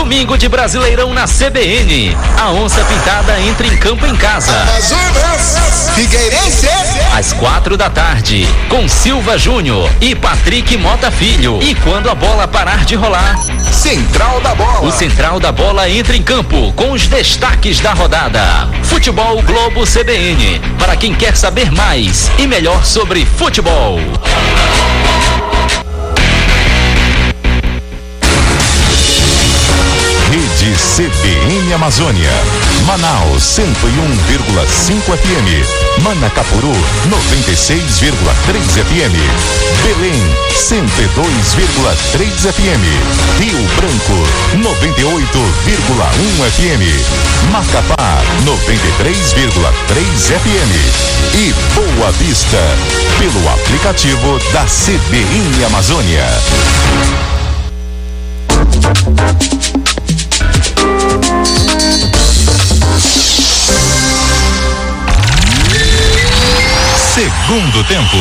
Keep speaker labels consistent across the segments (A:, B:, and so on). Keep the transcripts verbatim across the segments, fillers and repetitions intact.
A: Domingo de Brasileirão na C B N. A onça pintada entra em campo em casa.
B: Figueirense.
A: Às quatro da tarde, com Silva Júnior e Patrick Mota Filho. E quando a bola parar de rolar,
B: Central da Bola.
A: O Central da Bola entra em campo com os destaques da rodada. Futebol Globo C B N, para quem quer saber mais e melhor sobre futebol.
C: Rede C B N Amazônia, Manaus cento e um vírgula cinco F M, Manacapuru noventa e seis vírgula três F M, Belém cento e dois vírgula três F M, Rio Branco noventa e oito vírgula um F M, Macapá noventa e três vírgula três F M e Boa Vista pelo aplicativo da C B N Amazônia. Segundo tempo.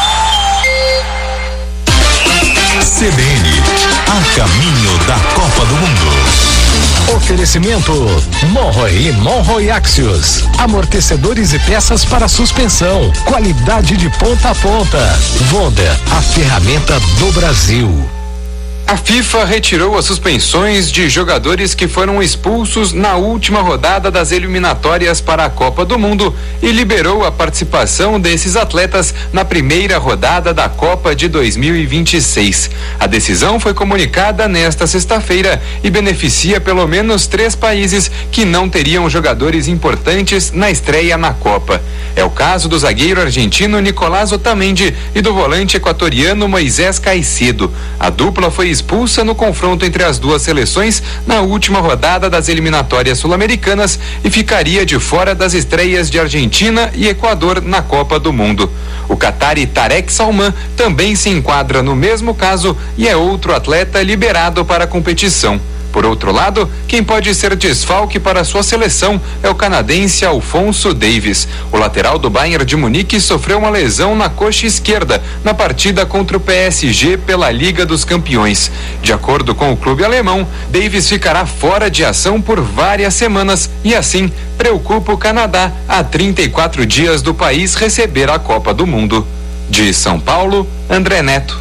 C: C B N, a caminho da Copa do Mundo.
D: Oferecimento Monroe e Monroe Axios. Amortecedores e peças para suspensão. Qualidade de ponta a ponta. Vonda, a ferramenta do Brasil.
E: A FIFA retirou as suspensões de jogadores que foram expulsos na última rodada das eliminatórias para a Copa do Mundo e liberou a participação desses atletas na primeira rodada da Copa de dois mil e vinte e seis. A decisão foi comunicada nesta sexta-feira e beneficia pelo menos três países que não teriam jogadores importantes na estreia na Copa. É o caso do zagueiro argentino Nicolás Otamendi e do volante equatoriano Moisés Caicedo. A dupla foi expulsa no confronto entre as duas seleções na última rodada das eliminatórias sul-americanas e ficaria de fora das estreias de Argentina e Equador na Copa do Mundo. O catari Tarek Salman também se enquadra no mesmo caso e é outro atleta liberado para a competição. Por outro lado, quem pode ser desfalque para sua seleção é o canadense Alphonso Davies. O lateral do Bayern de Munique sofreu uma lesão na coxa esquerda na partida contra o P S G pela Liga dos Campeões. De acordo com o clube alemão, Davies ficará fora de ação por várias semanas e assim preocupa o Canadá a trinta e quatro dias do país receber a Copa do Mundo. De São Paulo, André Neto.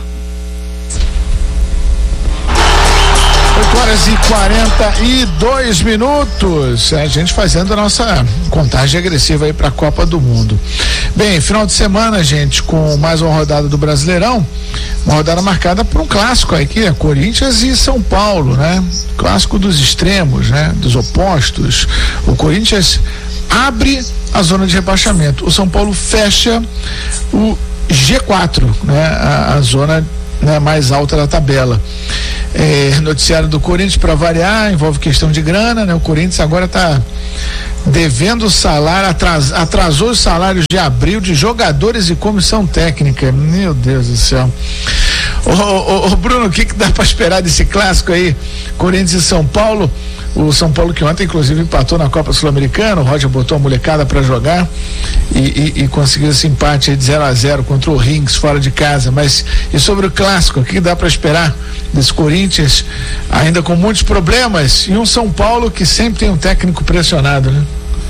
F: oito horas e quarenta e dois minutos, a gente fazendo a nossa contagem agressiva aí para a Copa do Mundo. Bem, final de semana, gente, com mais uma rodada do Brasileirão, uma rodada marcada por um clássico aí, que é Corinthians e São Paulo, né? Clássico dos extremos, né? Dos opostos. O Corinthians abre a zona de rebaixamento, o São Paulo fecha o G quatro, né? A, a zona, né, mais alta da tabela. É, noticiário do Corinthians, para variar, envolve questão de grana, né? O Corinthians agora está devendo salário, atras, atrasou os salários de abril de jogadores e comissão técnica. Meu Deus do céu. Ô, ô, ô Bruno, o que, que dá para esperar desse clássico aí? Corinthians e São Paulo. O São Paulo que ontem inclusive empatou na Copa Sul-Americana, o Roger botou a molecada para jogar e, e, e conseguiu esse empate aí de zero a zero contra o Rings fora de casa. Mas e sobre o clássico, o que dá para esperar desse Corinthians ainda com muitos problemas e um São Paulo que sempre tem um técnico pressionado, né?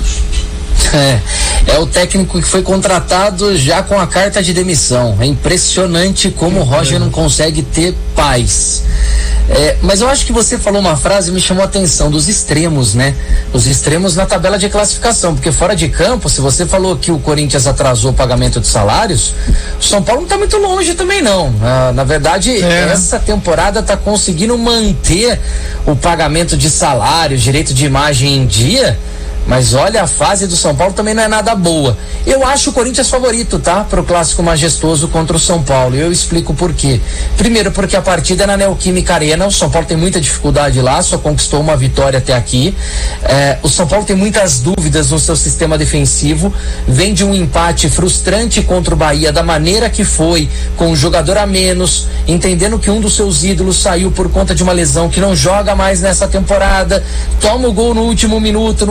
G: É, é o técnico que foi contratado já com a carta de demissão. É impressionante como o Roger não consegue ter paz. É, mas eu acho que você falou uma frase que me chamou a atenção, dos extremos, né? Os extremos na tabela de classificação, porque fora de campo, se você falou que o Corinthians atrasou o pagamento de salários, o São Paulo não está muito longe também não. Ah, na verdade, é. essa temporada está conseguindo manter o pagamento de salários, direito de imagem em dia. Mas olha, a fase do São Paulo também não é nada boa. Eu acho o Corinthians favorito, tá? Pro clássico majestoso contra o São Paulo. E eu explico por quê. Primeiro, porque a partida é na Neoquímica Arena. O São Paulo tem muita dificuldade lá, só conquistou uma vitória até aqui. É, o São Paulo tem muitas dúvidas no seu sistema defensivo. Vem de um empate frustrante contra o Bahia, da maneira que foi, com um jogador a menos, entendendo que um dos seus ídolos saiu por conta de uma lesão, que não joga mais nessa temporada. Toma o gol no último minuto, numa falha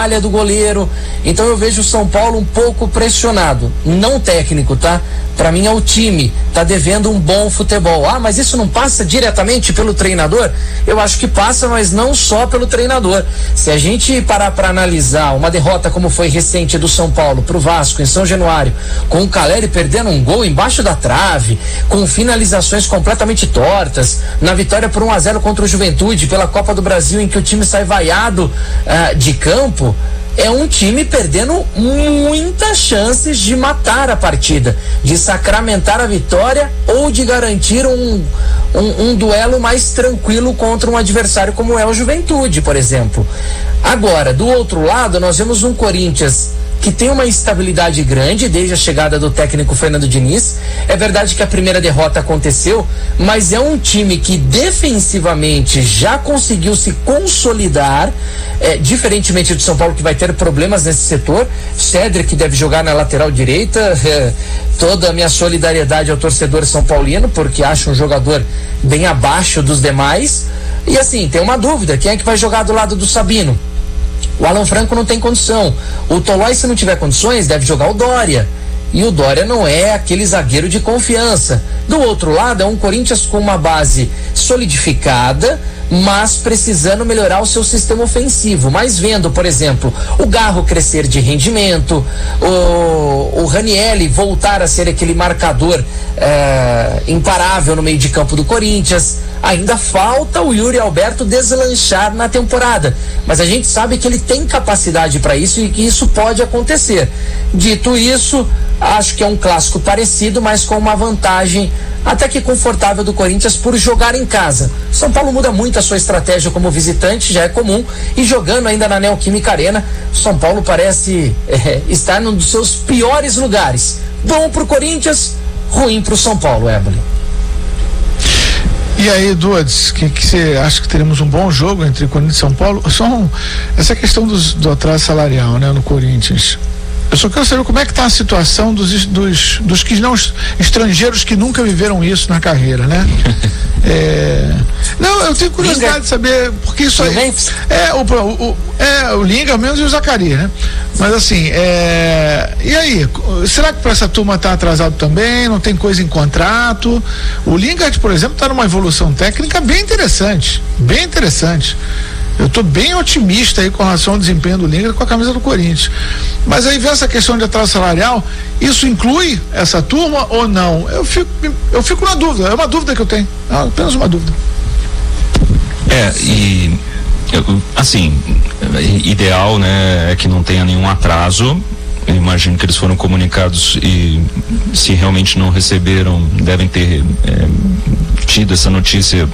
G: falha do goleiro. Então eu vejo o São Paulo um pouco pressionado, não técnico, tá? Para mim é o time, tá devendo um bom futebol. Ah, mas isso não passa diretamente pelo treinador? Eu acho que passa, mas não só pelo treinador. Se a gente parar para analisar uma derrota como foi recente do São Paulo pro Vasco em São Januário, com o Caleri perdendo um gol embaixo da trave, com finalizações completamente tortas, na vitória por um a zero contra o Juventude pela Copa do Brasil, em que o time sai vaiado uh, de campo, é um time perdendo muitas chances de matar a partida, de sacramentar a vitória ou de garantir um, um, um duelo mais tranquilo contra um adversário como é o Juventude, por exemplo. Agora, do outro lado, nós vemos um Corinthians que tem uma estabilidade grande desde a chegada do técnico Fernando Diniz. É verdade que a primeira derrota aconteceu, mas é um time que defensivamente já conseguiu se consolidar, é, diferentemente do São Paulo, que vai ter problemas nesse setor. Cedric deve jogar na lateral direita. É, toda a minha solidariedade ao torcedor são paulino, porque acho um jogador bem abaixo dos demais. E assim, tem uma dúvida: quem é que vai jogar do lado do Sabino? O Alan Franco não tem condição. O Tolói, se não tiver condições, deve jogar o Dória. E o Dória não é aquele zagueiro de confiança. Do outro lado, é um Corinthians com uma base solidificada, mas precisando melhorar o seu sistema ofensivo. Mas vendo, por exemplo, o Garro crescer de rendimento, o, o Ranielli voltar a ser aquele marcador é, imparável no meio de campo do Corinthians. Ainda falta o Yuri Alberto deslanchar na temporada, mas a gente sabe que ele tem capacidade para isso e que isso pode acontecer. Dito isso, acho que é um clássico parecido, mas com uma vantagem até que confortável do Corinthians por jogar em casa. São Paulo muda muito a sua estratégia como visitante, já é comum, e jogando ainda na Neoquímica Arena, São Paulo parece é, estar num dos seus piores lugares. Bom pro Corinthians, ruim pro São Paulo, Éboli.
F: E aí, Dudes, que que você acha que teremos um bom jogo entre Corinthians e São Paulo? Só um, essa questão dos, do atraso salarial, né, no Corinthians. Eu só quero saber como é que está a situação dos, dos, dos que não, estrangeiros que nunca viveram isso na carreira, né? É, não, eu tenho curiosidade Linga. de saber, porque isso aí é o, o, é, o Linga menos e o Zacarias, né? Mas assim, é, e aí, será que para essa turma tá atrasado também? Não tem coisa em contrato? O Lingard, por exemplo, está numa evolução técnica bem interessante, bem interessante. Eu estou bem otimista aí com relação ao desempenho do Lingard com a camisa do Corinthians. Mas aí vem essa questão de atraso salarial, isso inclui essa turma ou não? Eu fico, eu fico na dúvida, é uma dúvida que eu tenho, é apenas uma dúvida.
B: É, e assim, ideal, né, é que não tenha nenhum atraso. Eu imagino que eles foram comunicados e, se realmente não receberam, devem ter é, tido essa notícia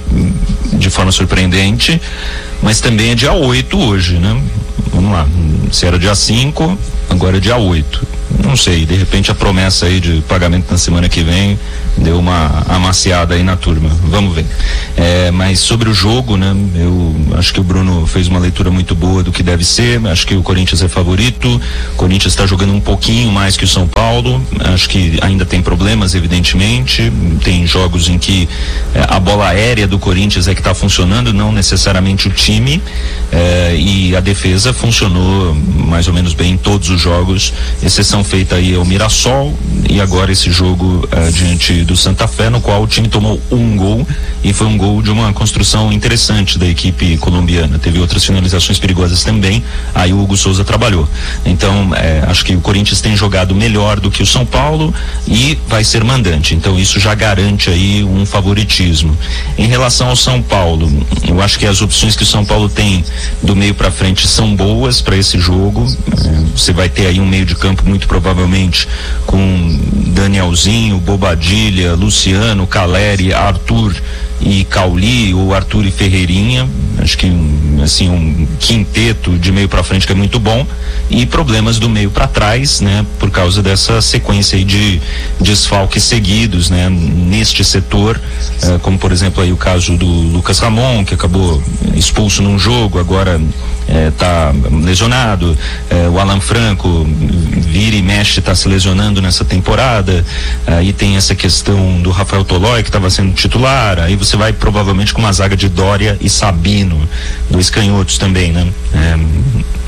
B: de forma surpreendente. Mas também é dia oito hoje, né? Vamos lá, se era dia cinco, agora é dia oito. Não sei, de repente a promessa aí de pagamento na semana que vem deu uma amaciada aí na turma. Vamos ver. É, mas sobre o jogo, né? Eu acho que o Bruno fez uma leitura muito boa do que deve ser. Acho que o Corinthians é favorito. O Corinthians está jogando um pouquinho mais que o São Paulo. Acho que ainda tem problemas, evidentemente. Tem jogos em que é, a bola aérea do Corinthians é que está funcionando, não necessariamente o time. É, e a defesa funcionou mais ou menos bem em todos os jogos, exceção feita aí ao Mirassol e agora esse jogo uh, diante do Santa Fé, no qual o time tomou um gol e foi um gol de uma construção interessante da equipe colombiana. Teve outras finalizações perigosas também, aí o Hugo Souza trabalhou. Então eh, acho que o Corinthians tem jogado melhor do que o São Paulo e vai ser mandante, então isso já garante aí um favoritismo. Em relação ao São Paulo, eu acho que as opções que o São Paulo tem do meio para frente são boas para esse jogo. Eh, você vai ter aí um meio de campo muito provavelmente com Danielzinho, Bobadilha, Luciano, Caleri, Arthur e Cauli, ou Arthur e Ferreirinha. Acho que assim um quinteto de meio para frente que é muito bom, e problemas do meio para trás, né, por causa dessa sequência aí de desfalques seguidos, né, neste setor, eh, como por exemplo aí o caso do Lucas Ramon, que acabou expulso num jogo, agora está eh, lesionado, eh, o Alan Franco vira e mexe, está se lesionando nessa temporada, aí tem essa questão do Rafael Tolói, que estava sendo titular, aí você vai provavelmente com uma zaga de Dória e Sabino, dois canhotos também, né? É,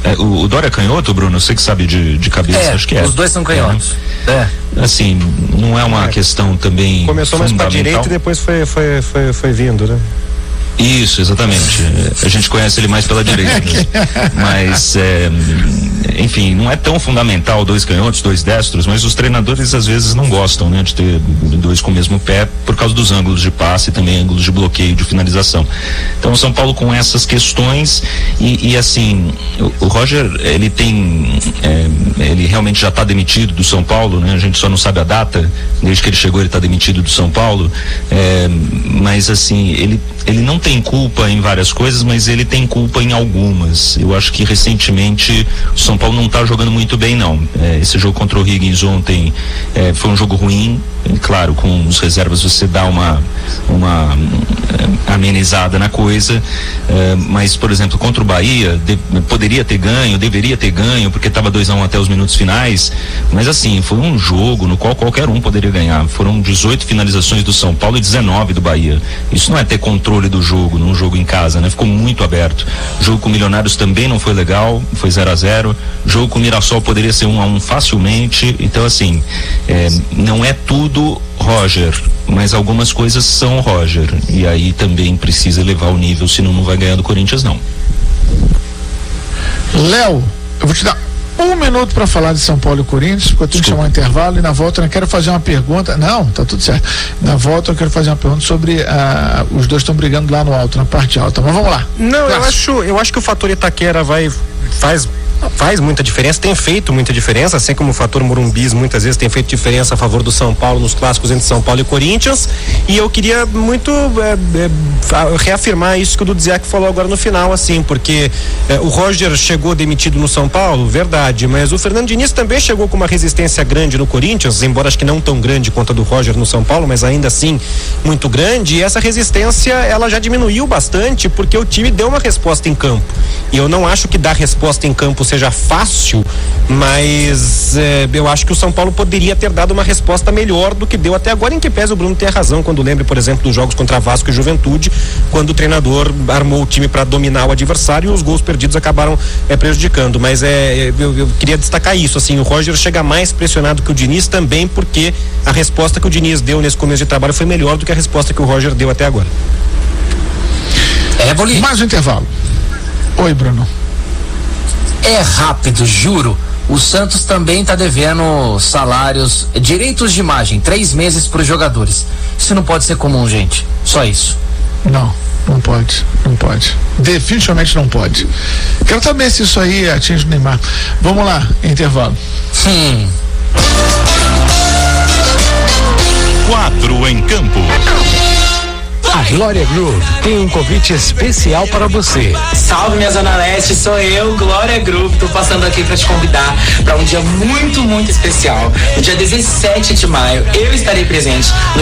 B: É, o, o Dória é canhoto, Bruno? Você que sabe de, de cabeça,
G: é,
B: acho que é.
G: Os dois são canhotos. É.
B: é. Assim, não é uma é. questão também.
H: Começou mais pra direita e depois foi, foi, foi, foi vindo, né?
B: Isso, exatamente. A gente conhece ele mais pela direita mesmo. Mas, é, enfim, não é tão fundamental dois canhotos, dois destros, mas os treinadores às vezes não gostam, né, de ter dois com o mesmo pé por causa dos ângulos de passe e também ângulos de bloqueio, de finalização. Então, o São Paulo com essas questões e, e assim, o, o Roger, ele tem, é, ele realmente já está demitido do São Paulo, né? A gente só não sabe a data, desde que ele chegou ele está demitido do São Paulo, é, mas assim, ele, ele não tem culpa em várias coisas, mas ele tem culpa em algumas. Eu acho que recentemente o São Paulo não está jogando muito bem, não. É, esse jogo contra o Higgins ontem é, foi um jogo ruim. E, claro, com os reservas você dá uma, uma é, amenizada na coisa, é, mas, por exemplo, contra o Bahia, de, poderia ter ganho, deveria ter ganho, porque estava dois a um até os minutos finais, mas assim, foi um jogo no qual qualquer um poderia ganhar. Foram dezoito finalizações do São Paulo e dezenove do Bahia. Isso não é ter controle do jogo, num jogo em casa, né? Ficou muito aberto. O jogo com o Milionários também não foi legal, foi zero a zero. O jogo com o Mirassol poderia ser um a um facilmente. Então, assim, é, não é tudo do Roger, mas algumas coisas são Roger, e aí também precisa elevar o nível, senão não vai ganhar do Corinthians, não.
F: Léo, eu vou te dar um minuto para falar de São Paulo e Corinthians, porque eu tenho que chamar um intervalo, e na volta eu quero fazer uma pergunta. Não, tá tudo certo. Na volta eu quero fazer uma pergunta sobre uh, os dois estão brigando lá no alto, na parte alta, mas vamos lá.
H: Não, eu acho, eu acho que o fator Itaquera vai faz faz muita diferença, tem feito muita diferença, assim como o fator Morumbis muitas vezes tem feito diferença a favor do São Paulo nos clássicos entre São Paulo e Corinthians, e eu queria muito é, é, reafirmar isso que o Dudziak falou agora no final, assim, porque é, o Roger chegou demitido no São Paulo, verdade, mas o Fernando Diniz também chegou com uma resistência grande no Corinthians, embora acho que não tão grande quanto a do Roger no São Paulo, mas ainda assim muito grande, e essa resistência ela já diminuiu bastante porque o time deu uma resposta em campo, e eu não acho que dar resposta em campo seja fácil, mas é, eu acho que o São Paulo poderia ter dado uma resposta melhor do que deu até agora, em que pese o Bruno ter razão quando lembra, por exemplo, dos jogos contra Vasco e Juventude, quando o treinador armou o time para dominar o adversário e os gols perdidos acabaram é, prejudicando, mas é, eu, eu queria destacar isso, assim, o Roger chega mais pressionado que o Diniz também, porque a resposta que o Diniz deu nesse começo de trabalho foi melhor do que a resposta que o Roger deu até agora.
G: É, Bolinha.
F: Mais um intervalo. Oi, Bruno.
G: É rápido, juro. O Santos também está devendo salários, direitos de imagem, três meses para os jogadores. Isso não pode ser comum, gente. Só isso.
F: Não, não pode, não pode. Definitivamente não pode. Quero saber se isso aí atinge o Neymar. Vamos lá, intervalo.
G: Hum.
C: Quatro em campo.
D: A Glória Groove tem um convite especial para você.
I: Salve, minha Zona Leste, sou eu, Glória Groove. Tô passando aqui para te convidar para um dia muito, muito especial. No dia dezessete de maio, eu estarei presente no